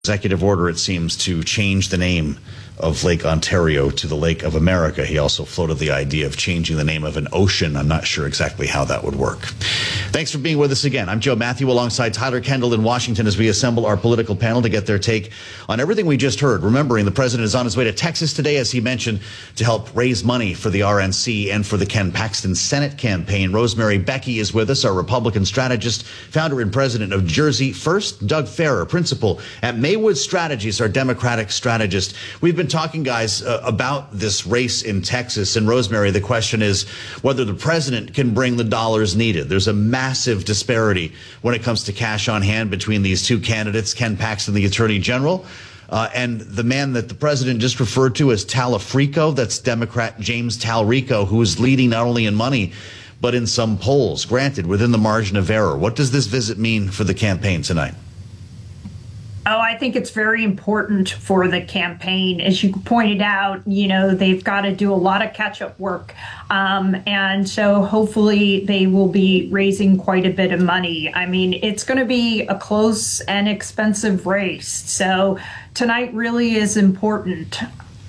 executive order, it seems, to change the name of Lake Ontario to the Lake of America. He also floated the idea of changing the name of an ocean. I'm not sure exactly how that would work. Thanks for being with us again. I'm Joe Matthew alongside Tyler Kendall in Washington as we assemble our political panel to get their take on everything we just heard. Remembering the president is on his way to Texas today, as he mentioned, to help raise money for the RNC and for the Ken Paxton Senate campaign. Rosemary Becky is with us, our Republican strategist, founder and president of Jersey First. Doug Farrer, principal at Maywood Strategies, our Democratic strategist. We've been talking, guys, about this race in Texas. And Rosemary, the question is whether the president can bring the dollars needed. There's a massive disparity when it comes to cash on hand between these two candidates, Ken Paxton, the attorney general, and the man that the president just referred to as Talarico. That's Democrat James Talarico, who is leading not only in money, but in some polls, granted, within the margin of error. What does this visit mean for the campaign tonight? Oh, I think it's very important for the campaign. As you pointed out, they've got to do a lot of catch-up work. And so hopefully they will be raising quite a bit of money. I mean, it's going to be a close and expensive race. So tonight really is important.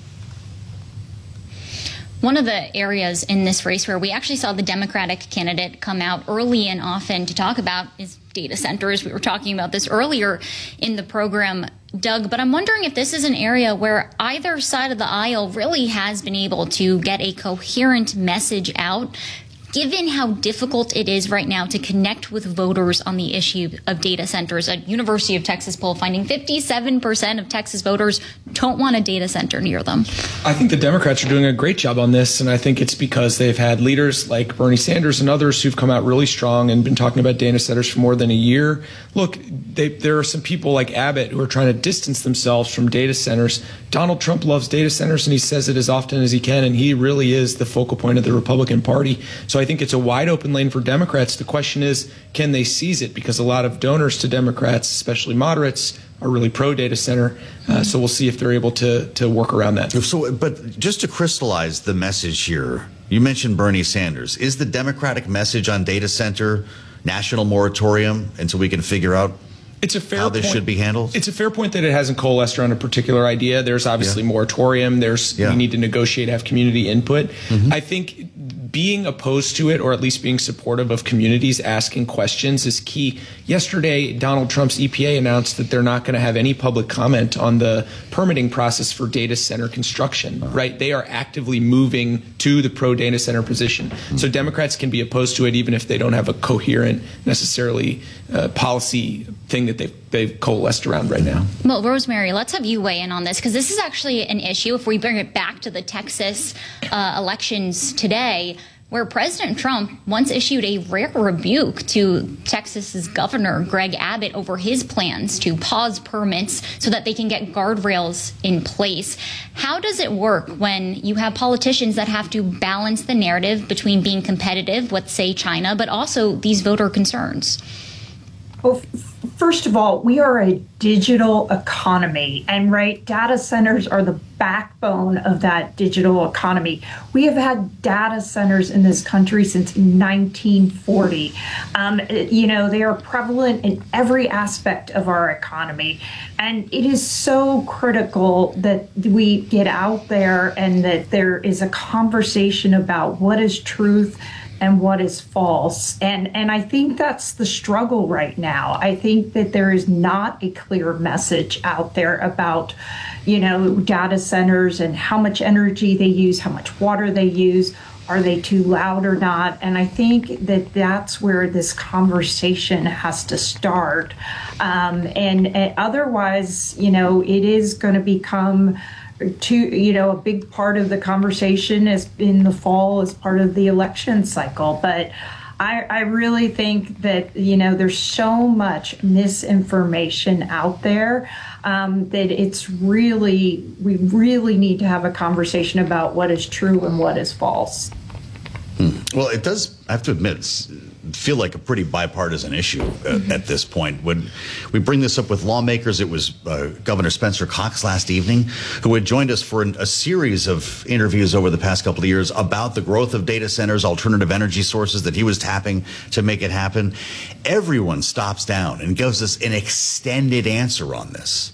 One of the areas in this race where we actually saw the Democratic candidate come out early and often to talk about is data centers. We were talking about this earlier in the program, Doug, but I'm wondering if this is an area where either side of the aisle really has been able to get a coherent message out, given how difficult it is right now to connect with voters on the issue of data centers. A University of Texas poll finding 57% of Texas voters don't want a data center near them. I think the Democrats are doing a great job on this, and I think it's because they've had leaders like Bernie Sanders and others who've come out really strong and been talking about data centers for more than a year. Look, there are some people like Abbott who are trying to distance themselves from data centers. Donald Trump loves data centers, and he says it as often as he can, and he really is the focal point of the Republican Party. So I think it's a wide open lane for Democrats. The question is, can they seize it? Because a lot of donors to Democrats, especially moderates, are really pro-data center. So we'll see if they're able to work around that. So, but just to crystallize the message here, you mentioned Bernie Sanders. Is the Democratic message on data center national moratorium until we can figure out how this should be handled? It's a fair point that it hasn't coalesced around a particular idea. There's obviously moratorium. We need to negotiate, have community input. I think being opposed to it, or at least being supportive of communities asking questions, is key. Yesterday, Donald Trump's EPA announced that they're not going to have any public comment on the permitting process for data center construction, right? They are actively moving to the pro-data center position. So Democrats can be opposed to it even if they don't have a coherent, necessarily policy thing that they've coalesced around right now. Well, Rosemary, let's have you weigh in on this, because this is actually an issue, if we bring it back to the Texas elections today, where President Trump once issued a rare rebuke to Texas's governor, Greg Abbott, over his plans to pause permits so that they can get guardrails in place. How does it work when you have politicians that have to balance the narrative between being competitive with, say, China, but also these voter concerns? Well, first of all, we are a digital economy, and data centers are the backbone of that digital economy. We have had data centers in this country since 1940. They are prevalent in every aspect of our economy, and it is so critical that we get out there and that there is a conversation about what is truth and what is false. And I think that's the struggle right now. I think that there is not a clear message out there about, data centers and how much energy they use, how much water they use. Are they too loud or not? And I think that that's where this conversation has to start. And otherwise, it is going to become a big part of the conversation is in the fall as part of the election cycle. But I really think that, there's so much misinformation out there that we really need to have a conversation about what is true and what is false. Well, it does, I have to admit, feel like a pretty bipartisan issue at this point. When we bring this up with lawmakers, it was Governor Spencer Cox last evening who had joined us for a series of interviews over the past couple of years about the growth of data centers, alternative energy sources that he was tapping to make it happen. Everyone stops down and gives us an extended answer on this.